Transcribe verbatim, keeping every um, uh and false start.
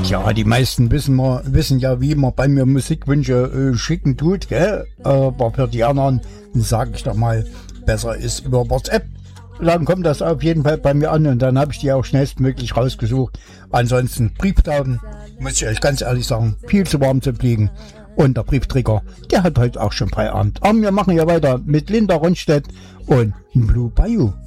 Ja, die meisten wissen, wir, wissen ja, wie man bei mir Musikwünsche äh, schicken tut, gell? Aber für die anderen sage ich doch mal, besser ist über WhatsApp. Dann kommt das auf jeden Fall bei mir an und dann habe ich die auch schnellstmöglich rausgesucht. Ansonsten Brieftauben, muss ich euch ganz ehrlich sagen, viel zu warm zu fliegen. Und der Briefträger, der hat heute auch schon Feierabend. Aber wir machen ja weiter mit Linda Ronstedt und Blue Bayou.